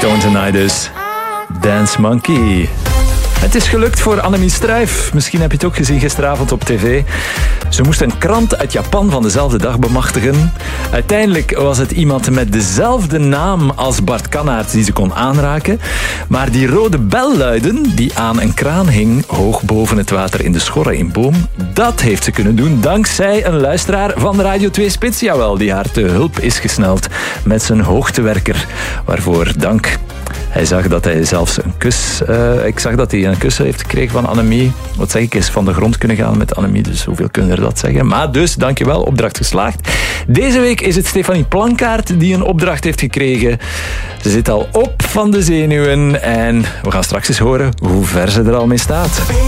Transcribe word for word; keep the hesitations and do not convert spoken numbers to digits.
Stones and I dus. Dance Monkey. Het is gelukt voor Annemie Struijf. Misschien heb je het ook gezien gisteravond op tv. Ze moest een krant uit Japan van dezelfde dag bemachtigen. Uiteindelijk was het iemand met dezelfde naam als Bart Kannaert die ze kon aanraken. Maar die rode belluiden die aan een kraan hing hoog boven het water in de schorre in Boom, dat heeft ze kunnen doen dankzij een luisteraar van Radio twee Spits. Jawel, die haar te hulp is gesneld met zijn hoogtewerker. Waarvoor dank. Hij zag dat hij zelfs een kus... Uh, ik zag dat hij een kus heeft gekregen van Annemie. Wat zeg ik, is van de grond kunnen gaan met Annemie. Dus hoeveel kunnen er dat zeggen? Maar dus, dankjewel, opdracht geslaagd. Deze week is het Stefanie Plankaart die een opdracht heeft gekregen. Ze zit al op van de zenuwen. En we gaan straks eens horen hoe ver ze er al mee staat.